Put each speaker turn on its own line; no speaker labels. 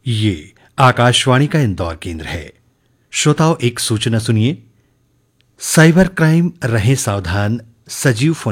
ये आकाशवाणी का इंदौर केंद्र है। श्रोताओं, एक सूचना सुनिए। साइबर क्राइम रहें सावधान, सजीव फोन